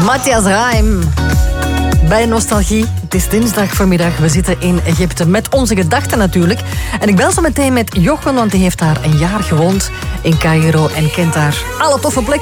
Matthias Reim bij Nostalgie. Het is dinsdag vanmiddag. We zitten in Egypte met onze gedachten natuurlijk. En ik bel zo meteen met Jochen, want die heeft daar een jaar gewoond in Caïro en kent daar alle toffe plekken.